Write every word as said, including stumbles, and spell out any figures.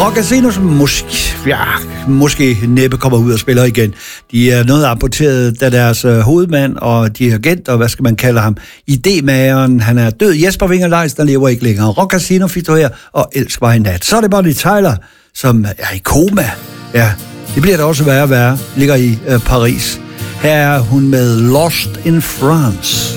Rock Casino, som måske, ja, måske næppe kommer ud og spiller igen. De er noget amputeret, da deres øh, hovedmand og dirigent, og hvad skal man kalde ham, idémageren, han er død. Jesper Winger Leis, der lever ikke længere. Rock Casino fik du her, og Elsk mig i nat. Så er det Bonnie Tyler, som er i koma. Ja, det bliver da også værre og værre. Ligger i øh, Paris. Her er hun med Lost in France.